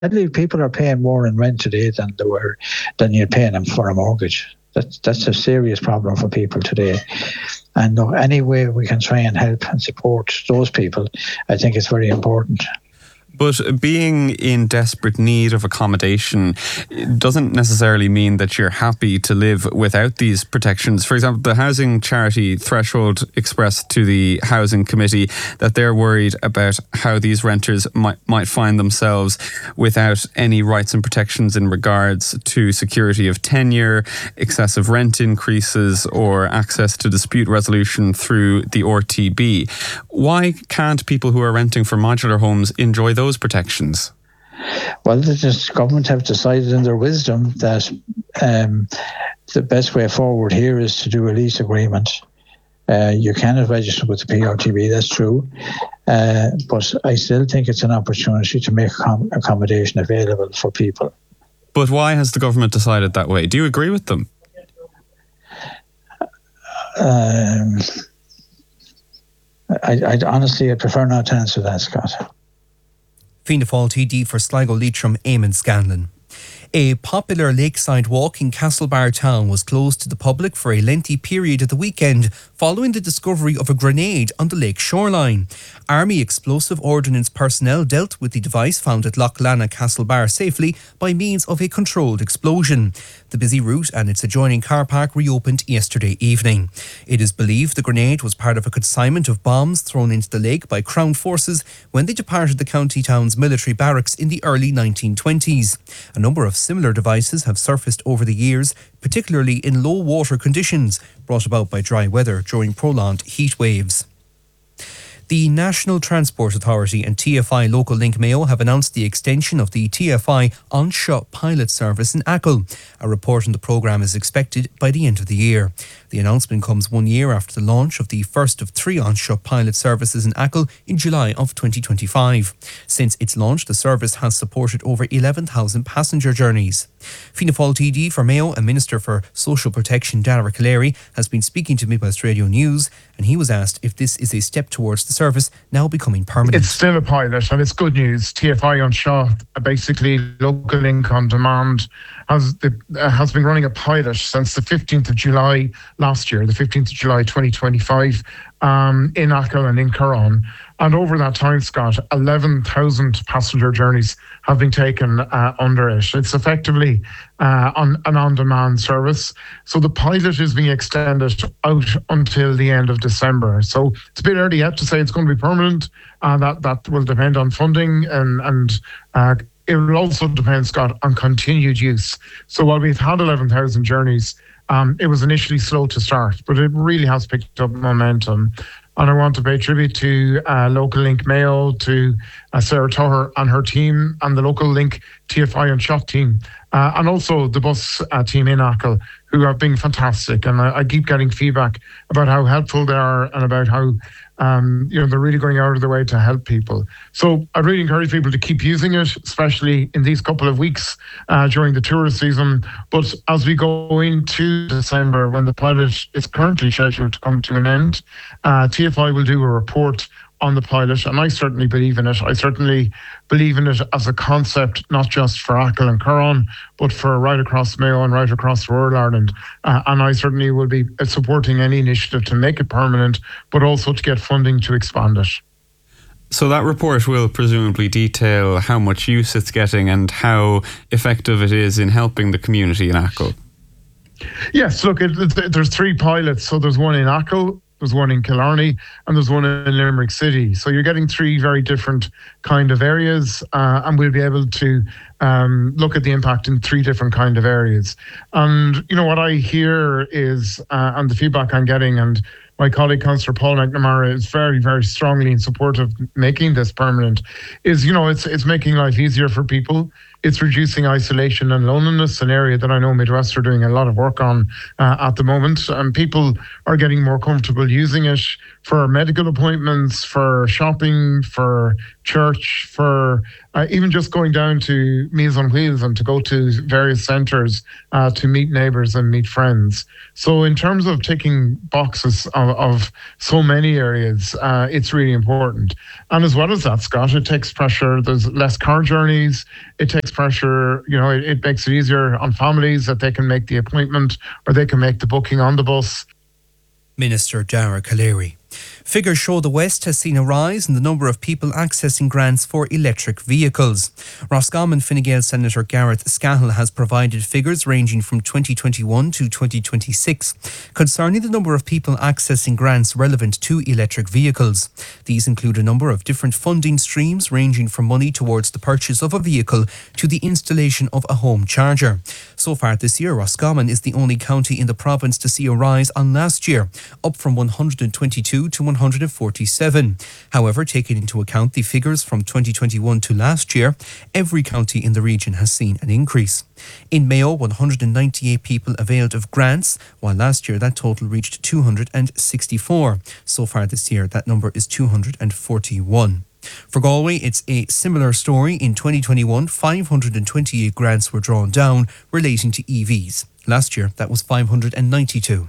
Sadly, people are paying more in rent today than you're paying them for a mortgage. That's a serious problem for people today. And any way we can try and help and support those people, I think it's very important. But being in desperate need of accommodation doesn't necessarily mean that you're happy to live without these protections. For example, the housing charity Threshold expressed to the Housing Committee that they're worried about how these renters might find themselves without any rights and protections in regards to security of tenure, excessive rent increases, or access to dispute resolution through the RTB. Why can't people who are renting for modular homes enjoy those protections? Well, the government have decided in their wisdom that the best way forward here is to do a lease agreement. You cannot register with the PRTB, that's true. But I still think it's an opportunity to make accommodation available for people. But why has the government decided that way? Do you agree with them? I honestly prefer not to answer that, Scott. Fianna Fáil TD for Sligo Leitrim, Eamon Scanlon. A popular lakeside walk in Castlebar town was closed to the public for a lengthy period at the weekend following the discovery of a grenade on the lake shoreline. Army Explosive Ordnance personnel dealt with the device found at Loch Lana, Castlebar safely by means of a controlled explosion. The busy route and its adjoining car park reopened yesterday evening. It is believed the grenade was part of a consignment of bombs thrown into the lake by Crown forces when they departed the county town's military barracks in the early 1920s. A number of similar devices have surfaced over the years, particularly in low water conditions brought about by dry weather during prolonged heat waves. The National Transport Authority and TFI Local Link Mayo have announced the extension of the TFI on-Seo pilot service in Achill. A report on the programme is expected by the end of the year. The announcement comes 1 year after the launch of the first of 3 on-Seo pilot services in Achill in July of 2025. Since its launch, the service has supported over 11,000 passenger journeys. Fianna Fáil TD for Mayo and Minister for Social Protection Dara Callery has been speaking to Midwest Radio News, and he was asked if this is a step towards the service now becoming permanent. It's still a pilot, and it's good news. TFI on Seo, basically Local Link on Demand, has been running a pilot since the 15th of July last year, the 15th of July 2025, in Achill and in Curran. And over that time, Scott, 11,000 passenger journeys have been taken under it. It's effectively an on-demand service. So the pilot is being extended out until the end of December. So it's a bit early yet to say it's going to be permanent. That will depend on funding and it will also depend, Scott, on continued use. So while we've had 11,000 journeys, it was initially slow to start, but it really has picked up momentum. And I want to pay tribute to Local Link Mayo, to Sarah Tuher and her team, and the Local Link TFI and Seo team, and also the bus team in Achill, who have been fantastic. And I keep getting feedback about how helpful they are and about how they're really going out of their way to help people. So I really encourage people to keep using it, especially in these couple of weeks during the tourist season. But as we go into December, when the pilot is currently scheduled to come to an end, TFI will do a report on the pilot, and I certainly believe in it. I certainly believe in it as a concept, not just for Achill and Curran, but for right across Mayo and right across rural Ireland. And I certainly will be supporting any initiative to make it permanent, but also to get funding to expand it. So that report will presumably detail how much use it's getting and how effective it is in helping the community in Achill. Yes, look, there's 3 pilots. So there's one in Achill, there's one in Killarney, and there's one in Limerick City. So you're getting 3 very different kind of areas, and we'll be able to look at the impact in 3 different kind of areas. And, what I hear is, and the feedback I'm getting, and my colleague, Councillor Paul McNamara, is very, very strongly in support of making this permanent, is, it's making life easier for people. It's reducing isolation and loneliness, an area that I know Midwest are doing a lot of work on at the moment. And people are getting more comfortable using it for medical appointments, for shopping, for church, for even just going down to Meals on Wheels and to go to various centres to meet neighbours and meet friends. So in terms of ticking boxes of so many areas, it's really important. And as well as that, Scott, it takes pressure. There's less car journeys. It takes pressure, it makes it easier on families that they can make the appointment or they can make the booking on the bus. Minister Dara Calleary. Figures show the West has seen a rise in the number of people accessing grants for electric vehicles. Roscommon Fine Gael Senator Gareth Scahill has provided figures ranging from 2021 to 2026 concerning the number of people accessing grants relevant to electric vehicles. These include a number of different funding streams ranging from money towards the purchase of a vehicle to the installation of a home charger. So far this year, Roscommon is the only county in the province to see a rise on last year, up from 122 to 147. However, taking into account the figures from 2021 to last year, every county in the region has seen an increase. In Mayo, 198 people availed of grants, while last year that total reached 264. So far this year, that number is 241. For Galway, it's a similar story. In 2021, 528 grants were drawn down relating to EVs. Last year, that was 592.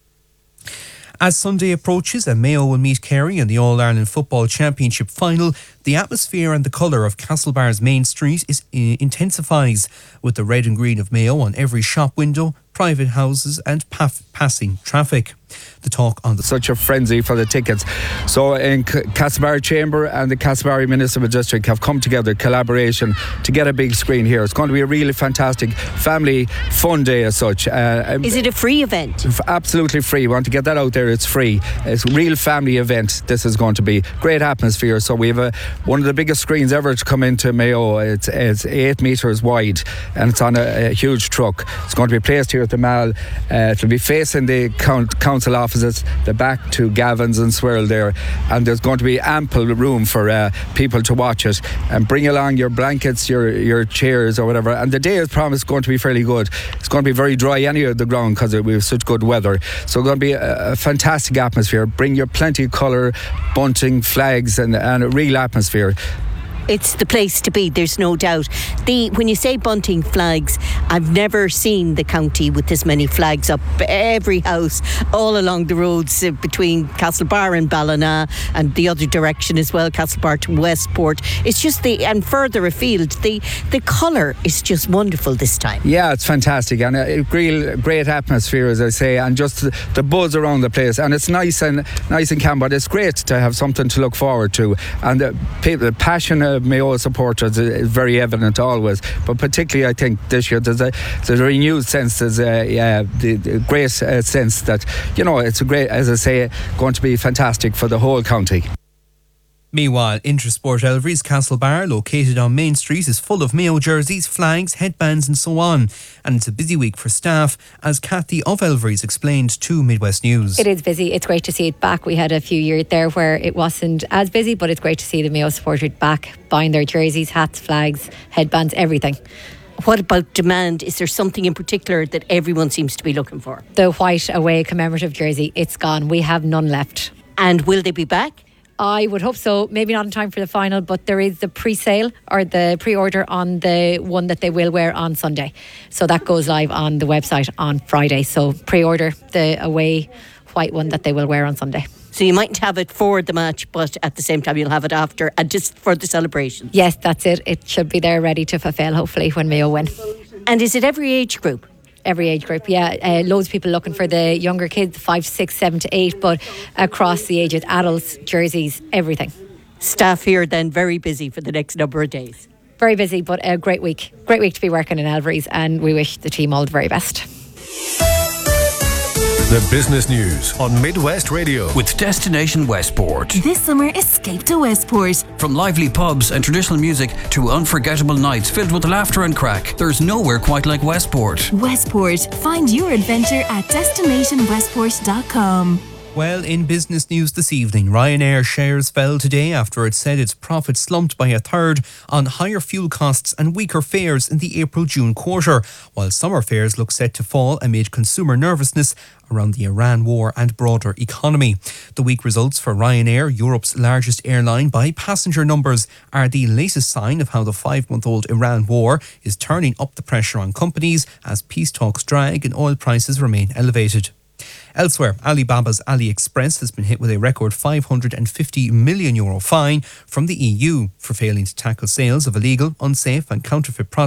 As Sunday approaches and Mayo will meet Kerry in the All-Ireland Football Championship final, the atmosphere and the colour of Castlebar's main street intensifies, with the red and green of Mayo on every shop window, private houses and passing traffic. The talk on such a frenzy for the tickets. So in Castlebar Chamber and the Castlebar Municipal District have come together, collaboration, to get a big screen here. It's going to be a really fantastic family fun day as such. Is it a free event? Absolutely free. We want to get that out there. It's free. It's a real family event. This is going to be great atmosphere. So we have one of the biggest screens ever to come into Mayo. It's 8 metres wide and it's on a huge truck. It's going to be placed here at the Mall. It'll be facing the council offices, the back to Gavin's and Swirl there, and there's going to be ample room for people to watch it. And bring along your blankets, your chairs or whatever. And the day is promised going to be fairly good. It's going to be very dry anyway of the ground because we have such good weather. So it's going to be a fantastic atmosphere. Bring your plenty of colour, bunting, flags and a real atmosphere. It's the place to be, there's no doubt. When you say bunting flags, I've never seen the county with this many flags up every house, all along the roads between Castlebar and Ballina and the other direction as well, Castlebar to Westport. It's just and further afield, the colour is just wonderful this time. Yeah, it's fantastic and a real great atmosphere, as I say, and just the buzz around the place. And it's nice and calm, but it's great to have something to look forward to. And the passion of Mayo supporters is very evident always, but particularly I think this year there's a renewed sense, there's the great sense that it's a great, as I say, going to be fantastic for the whole county. Meanwhile, Intrasport Elvery's Castlebar, located on Main Street, is full of Mayo jerseys, flags, headbands and so on. And it's a busy week for staff, as Kathy of Elvery's explained to Midwest News. It is busy. It's great to see it back. We had a few years there where it wasn't as busy, but it's great to see the Mayo supporters back, buying their jerseys, hats, flags, headbands, everything. What about demand? Is there something in particular that everyone seems to be looking for? The white away commemorative jersey, it's gone. We have none left. And will they be back? I would hope so. Maybe not in time for the final, but there is the pre-sale or the pre-order on the one that they will wear on Sunday. So that goes live on the website on Friday. So pre-order the away white one that they will wear on Sunday. So you mightn't have it for the match, but at the same time you'll have it after and just for the celebration. Yes, that's it. It should be there ready to fulfil, hopefully, when Mayo win. And is it every age group? Every age group, yeah. Loads of people looking for the younger kids, 5, 6, 7 to 8, but across the ages, adults, jerseys, everything. Staff here then very busy for the next number of days. Very busy, but a great week. Great week to be working in Elvery's, and we wish the team all the very best. The business news on Midwest Radio with Destination Westport. This summer, escape to Westport. From lively pubs and traditional music to unforgettable nights filled with laughter and crack, there's nowhere quite like Westport. Westport. Find your adventure at destinationwestport.com. Well, in business news this evening, Ryanair shares fell today after it said its profit slumped by a third on higher fuel costs and weaker fares in the April-June quarter, while summer fares look set to fall amid consumer nervousness around the Iran war and broader economy. The weak results for Ryanair, Europe's largest airline by passenger numbers, are the latest sign of how the 5-month-old Iran war is turning up the pressure on companies as peace talks drag and oil prices remain elevated. Elsewhere, Alibaba's AliExpress has been hit with a record €550 million fine from the EU for failing to tackle sales of illegal, unsafe and counterfeit products